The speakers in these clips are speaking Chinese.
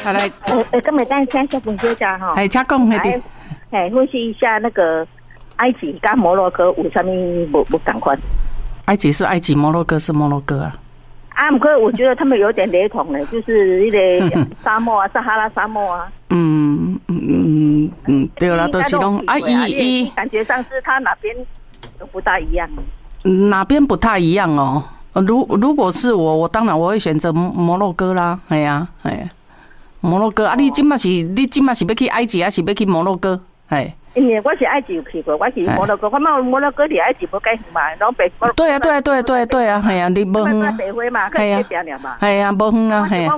来， 今日等请小朋友家哈， 请讲那啲， 分析一下那个埃及跟摩洛哥有啥咪不同款？ 埃及是埃及，摩洛哥是摩洛哥啊。 不过我觉得他们有点雷同的，就是那个沙漠啊，撒哈拉沙漠啊。 对啦，都是拢伊感觉上是他哪边都不大一样。 哪边不太一样哦？如果是我当然我会选择摩洛哥啦，哎呀，摩洛哥啊！你今嘛是要去埃及，还是要去摩洛哥？ 因为我是埃及有去过，我是摩洛哥，我嘛摩洛哥离埃及不介远嘛，然后北。 对啊，系啊，你无远啊。 北非嘛，可以这边嘛。 系啊，无远啊，系啊。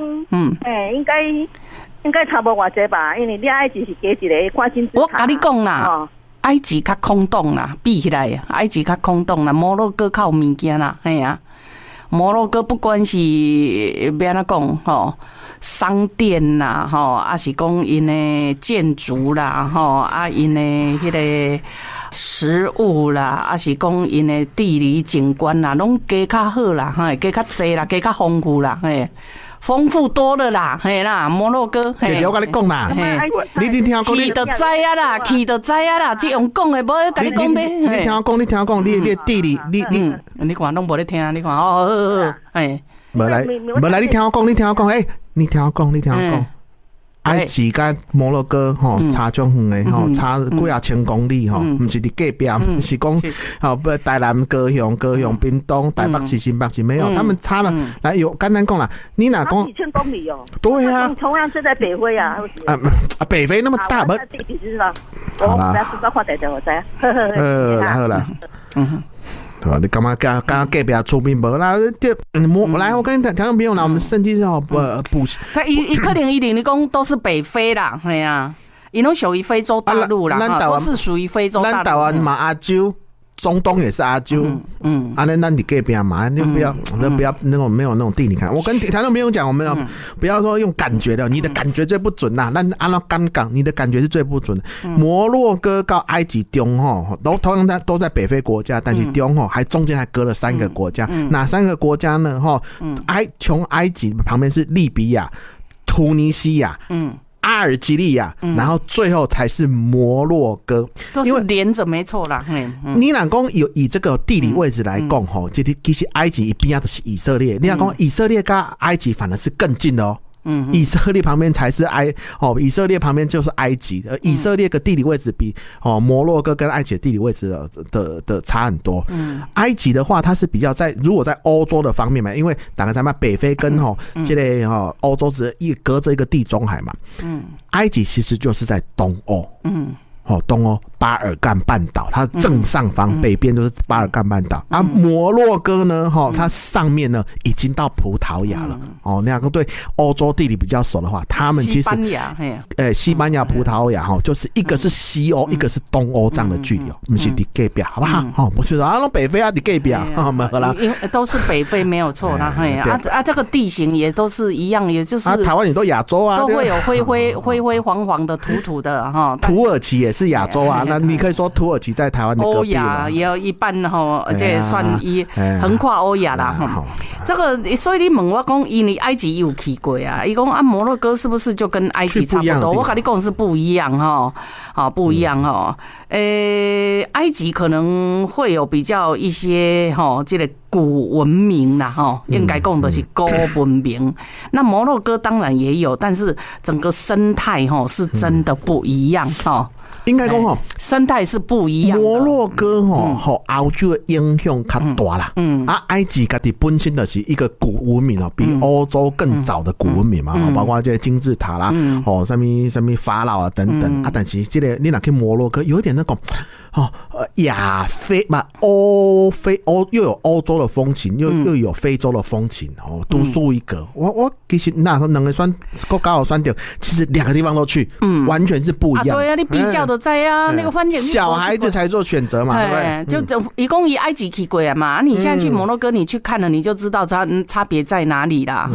应该差不多偌济吧，因为你埃及是加一个看金字塔。 我跟你讲啦，埃及较空洞啦，比起来，埃及较空洞啦，摩洛哥较有物件啦，系啊。摩洛哥不管是要安怎讲吼，商店啦吼，还是讲因的建筑啦吼，因的迄个食物啦，还是讲因的地理景观啦，拢加较好啦，加较济啦，加较丰富啦，丰富多了啦，嘿啦，摩洛哥。 姐姐，我跟你讲啦，你听我讲， 去就知啊啦，去就知啊啦，这样讲的，无跟你讲咩？ 你听我讲，你地理， 你看拢无咧听，你看无来，你听我讲，你听我讲。埃及跟摩洛哥吼差种远的吼，差几啊千公里吼，不是伫隔壁，是讲台南高雄、屏东、台北市、新北市没有，他们差了。来有简单讲啦，你哪讲几千公里哦？ 对啊， 同样是在北非啊。 北非那么大，不？ 地理知道。好啦，我知道，我知。 好啦。你干嘛刚隔壁出兵无啦？来，我跟你讲朋友啦，我们圣经是补。 伊可能你讲都是北非啦，系啊，伊拢属于非洲大陆啦，都是属于非洲大陆。 咱台湾嘛亚洲。中东也是阿洲，那你隔壁嘛，你不要那种没有那种地理看。我跟台中朋友讲，我们不要说用感觉的，你的感觉最不准呐。那按照刚讲，你的感觉是最不准的。摩洛哥到埃及中吼，同样都在北非国家，但是中吼还中间还隔了3个国家，哪3个国家呢？哈，从埃及旁边是利比亚、突尼西亚，阿尔及利亚，然后最后才是摩洛哥， 都是连着没错啦。 你若讲以这个地理位置来讲吼，其实埃及边就是以色列。你若讲以色列跟埃及反而是更近的哦。以色列旁边才是以色列旁边就是埃及，以色列的地理位置比摩洛哥跟埃及的地理位置的差很多。埃及的话，它是比较如果在欧洲的方面嘛，因为大概在北非跟这个欧洲只隔着一个地中海嘛。埃及其实就是在东欧。东欧巴尔干半岛，它正上方北边就是巴尔干半岛。摩洛哥呢，它上面呢已经到葡萄牙了。那两个对欧洲地理比较熟的话，他们其实西班牙、葡萄牙就是一个是西欧，一个是东欧这样的距离哦，不是伫隔壁，好不好？不是啊，那北非啊，伫隔壁啊，好啦， 都是北非没有错啦。这个地形也都是一样，也就是台湾也都亚洲啊， 都会有灰黄黄的土的哈。 土耳其也是亚洲啊，那你可以说土耳其在台湾的隔壁嘛。 欧亚也有一半而且算横跨欧亚啦。这个所以你问我讲，因为埃及有去过啊，伊讲摩洛哥是不是就跟埃及差不多？我跟你讲是不一样不一样埃及可能会有比较一些这个古文明啦应该讲的是古文明。那摩洛哥当然也有，但是整个生态是真的不一样应该讲生态是不一样的。 摩洛哥欧洲的影响较大啦。埃及家己本身就是一个古文明比欧洲更早的古文明嘛，包括这些金字塔啦，什么法老啊等等但是这个你若去摩洛哥，有一点那种亚非嘛，欧又有欧洲的风情，又有非洲的风情独树一格。我其实那两个国家有选掉，其实2个地方都去，完全是不一样。 对啊，你比较的在啊，那个风景小孩子才做选择嘛，对不对？ 就一共以埃及去过嘛，你现在去摩洛哥，你去看了你就知道差别在哪里啦。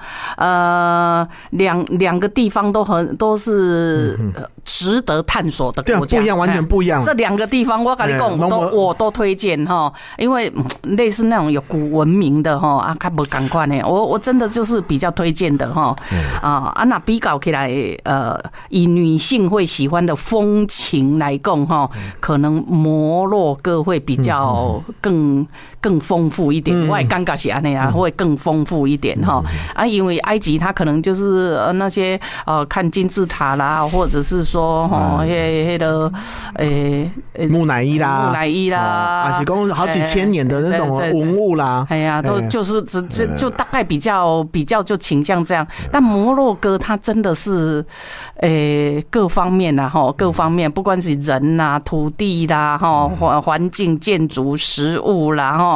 两个地方都是值得探索的国家， 不一样，完全不一样。 这2个地方，我跟你讲，我都推荐哈，因为类似那种有古文明的哈啊，较无同款的，我真的就是比较推荐的哈那比较起来以女性会喜欢的风情来讲哈，可能摩洛哥会比较更丰富一点，我也感觉是安尼啊，会更丰富一点哈因为埃及它可能就是那些看金字塔啦，或者是说那个木乃伊啦，还是讲好几千年的那种文物啦， 哎呀，都就是就大概比较就倾向这样，但摩洛哥它真的是各方面啦各方面，不管是人啦、土地啦环境、建筑、食物啦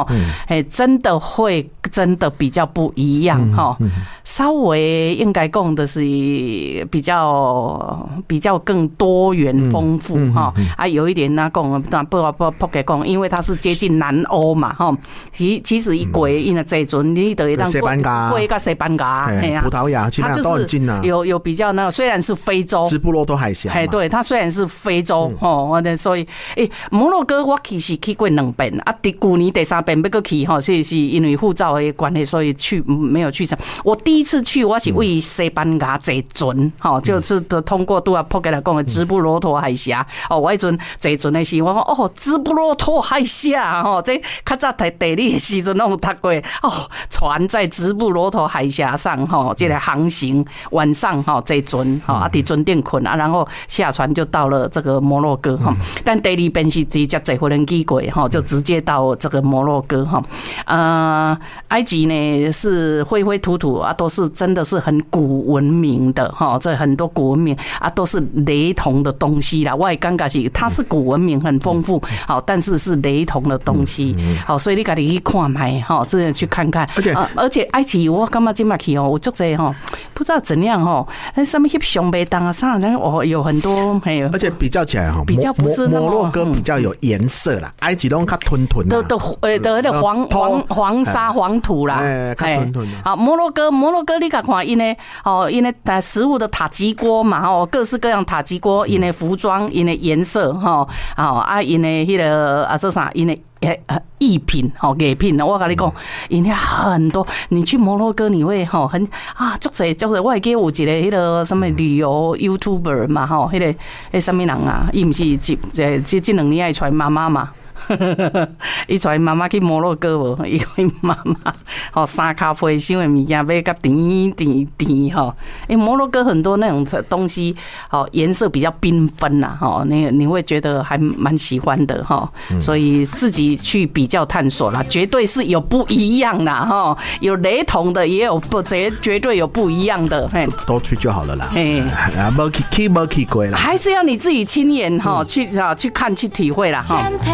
真的比较不一样稍微应该讲的是比较更多元丰富有一点那讲不给讲，因为它是接近南欧嘛其实一过因为这阵你得当过一个西班牙葡萄牙其实都很近啊， 有比较那个虽然是非洲直布罗陀海峡对，它虽然是非洲所以摩洛哥我其实去过2遍去年第3遍要去是因为护照的关系，所以没有去成。我第一次去我是为西班牙坐船就是通过都要破给来讲的直布罗陀海峡我迄阵坐船的时候我讲直布罗陀海峡这较早读地理的时阵拢有读过船在直布罗陀海峡上这个航行，晚上坐船在船顶困然后下船就到了这个摩洛哥但第2遍是直接坐飞机过就直接到这个摩洛哥埃及呢是灰灰土土都是真的是很古文明的这很多古文明都是雷同的东西啦。我也感觉是它是古文明很丰富但是是雷同的东西所以你自己去看买真的去看看。而且埃及我感觉现在去有足多不知道怎样什么翕相袂当啥有很多而且比较起来比较不是摩洛哥比较有颜色啦，埃及都较吞的黄沙黄土啦摩洛哥你看因为食物的塔吉锅嘛各式各样塔吉锅，因为服装，因为颜色因为迄个这啥因为艺品艺品我跟你讲因为很多，你去摩洛哥你会很足多我会记得有一个迄个什么旅游 YouTuber 嘛迄个什么人啊，伊不是这2年爱传妈妈嘛伊带妈妈去摩洛哥无？伊讲伊妈妈三脚飞箱的物件买甲甜摩洛哥很多那种东西颜色比较缤纷啦你会觉得还蛮喜欢的所以自己去比较探索啦，绝对是有不一样啦有雷同的，也有绝对有不一样的都去就好了啦没去过啦， 还是要你自己亲眼去看去体会啦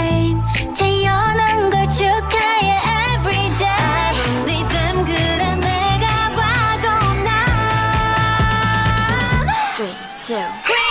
태어난 걸 축하해 everyday 네 닮은 내가 봐도 난 3, 2